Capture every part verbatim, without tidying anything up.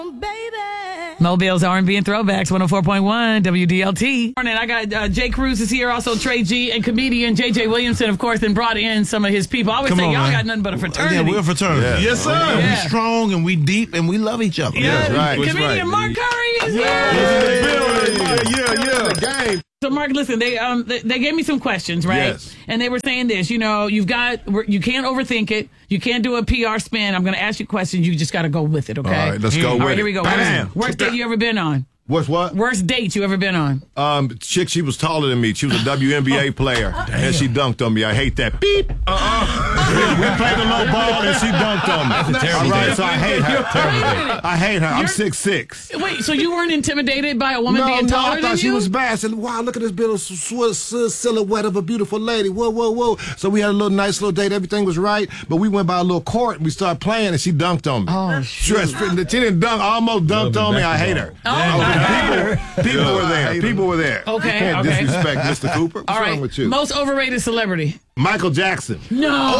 Mobile's R and B and Throwbacks, one oh four point one W D L T. Morning, I got uh, Jay Cruz is here, also Trey G, and comedian J J Williamson, of course, and brought in some of his people. I always Come say, on, y'all man. got nothing but a fraternity. Yeah, we're a fraternity. Yeah. Yes, sir. Yeah. We strong and we deep and we love each other. Yeah, That's right. comedian That's right. Mark Curry is here. Yeah, yeah, yeah. The game. So, Mark, listen, they um they, they gave me some questions, right? Yes. And they were saying this, you know, you've got, you can't overthink it. You can't do a P R spin. I'm going to ask you questions. You just got to go with it, okay? All right, let's go All with right, it. here we go. Bam. Worst, worst date you ever been on? What's what? Worst date you ever been on? Um, chick, she was taller than me. She was a W N B A player, and she dunked on me. I hate that. Beep. Uh-uh. we played a low ball, and she dunked on me. That's a terrible All right, date. so I hate her. Wait a minute. I hate her. I'm You're- six six. Wait, so you weren't intimidated by a woman No, being no, taller I than thought she you? was bad. I said, wow, look at this beautiful sw- sw- silhouette of a beautiful lady. Whoa, whoa, whoa. So we had a little nice little date. Everything was right. But we went by a little court, and we started playing, and she dunked on me. Oh, Sure, she didn't dunk, almost dunked on me. I hate her. Oh, People, people were there. People were there. Okay, You can't okay. disrespect Mister Cooper. What's all right. wrong with you? Most overrated celebrity? Michael Jackson. No.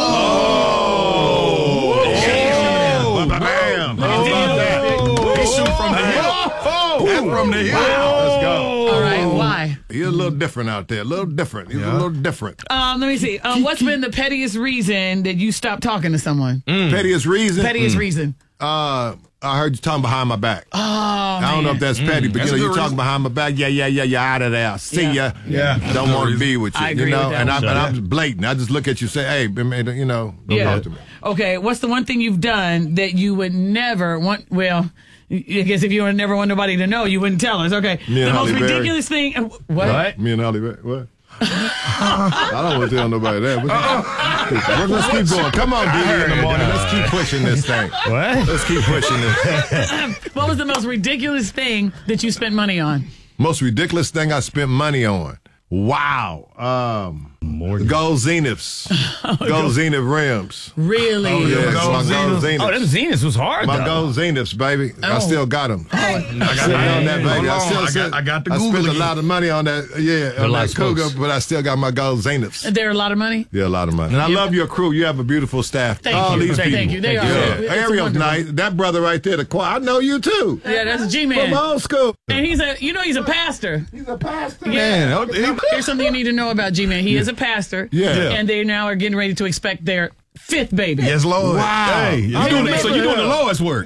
Oh! Bam! Bam! How about that? He shoot from the hip. That's from the hip. Let's go. All right, why? He's a little different out there. A little different. He's a little different. Um, let me see. Um, what's been the pettiest reason that you stopped talking to someone? Pettiest reason? Pettiest reason. Uh, I heard you talking behind my back. Oh, I don't know if that's petty, but That's you a know, you good talking reason. behind my back. Yeah, yeah, yeah, yeah. Out of there. See Yeah. ya. Yeah. Don't Good want to reason. be with you. I agree you know, with that and, I, one. and I'm blatant. I just look at you, say, hey, you know, don't Yeah. talk to me. Okay. What's the one thing you've done that you would never want? Well, I guess if you would never want nobody to know, you wouldn't tell us. Okay. Me and The most Halle Berry. ridiculous thing. uh, What? What? Me and Holly, what? I don't want to tell nobody that. But let's keep going. Come on, D in the morning. Let's keep pushing this thing. What? Let's keep pushing this. What was the most ridiculous thing that you spent money on? Most ridiculous thing I spent money on. Wow. Um, Gold Zeniths. Gold Zenith rims. Really? Oh, yeah. Yes, Gold my gold Zeniths. Zeniths. Oh, them Zeniths was hard, My though. gold Zeniths, baby. I Oh. still got them. I got, Sitting on that, baby. Hold I on. still I spent, got, I got the I Google spent a again. lot of money on that, yeah, on like that Cougar, spokes. but I still got my gold Zeniths. Is there a lot of money? Yeah, a lot of money. And I Yeah. love your crew. You have a beautiful staff. Thank All you. these Thank people. you. They are. Yeah. It's Ariel's wonderful. nice. That brother right there, the choir. I know you too. Yeah, that's From G-Man. old school. And he's a, you know, he's a pastor. He's a pastor. Yeah. Man, Here's something you need to know about G-Man. He is a pastor. Yeah. Yeah. And they now are getting ready to expect their fifth baby. Yes, Lord. Wow. Hey, you I doing, remember so you're doing the that. lowest work.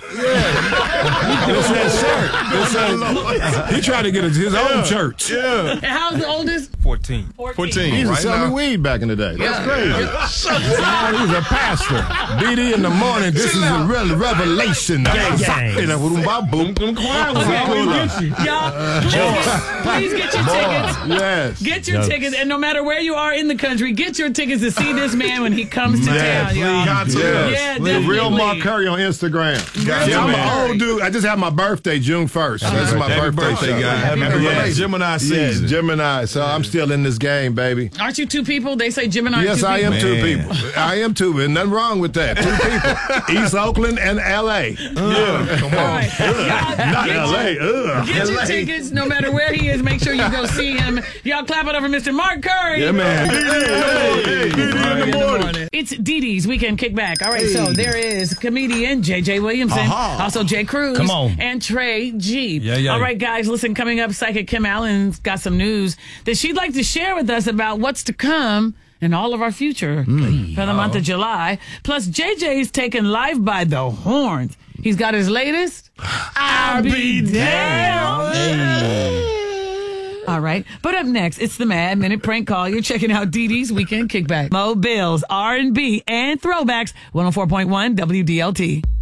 It's that shirt. It's that- he tried to get his, his own church. Yeah. And how's the oldest? fourteen. fourteen. He used to Right sell now. me weed back in the day. That's Yeah. crazy. Now he's a pastor. D D in the morning. This is a real revelation. Gang, gang. And I wouldn't buy boom. Them choir was Okay. cool enough. Y'all, please get, please get your tickets. Yes. Get your tickets, and no matter where you are in the country, get your tickets to see this man when he comes to Yeah, town, y'all. Got to. Yes. Yeah, The definitely. real Mark Curry on Instagram. Got Yeah, to, I'm man. an old dude. I just had my birthday June first. That's my Happy birthday, birthday, show. guy. Happy birthday. birthday. Gemini Yes, season. Gemini. So I'm still in this game, baby. Aren't you two people? They say Gemini. Yes, two I people. am two Man. people. I am two, and nothing wrong with that. Two people. East Oakland and L A. Yeah, come All on. right. Y'all, Not get L A. your- Ugh. Get your L A. tickets, no matter where he is. Make sure you go see him. Y'all clap it up for Mister Mark Curry. Yeah, man. Hey, hey, In the morning. It's Dee Dee's Weekend Kickback. All right, so there is comedian J J Williamson, Aha. also Jay Cruz, Come on. and Trey G. Yeah, yeah. All right, guys, listen, coming up, Psychic Kim Allen's got some news that she'd like to share with us about what's to come in all of our future for the month of July. Plus, J J's taken live by the horns. He's got his latest. I'll be down. All right. But up next, it's the Mad Minute Prank Call. You're checking out Dee Dee's Weekend Kickback. Mo Bills, R and B, and Throwbacks, one oh four point one W D L T.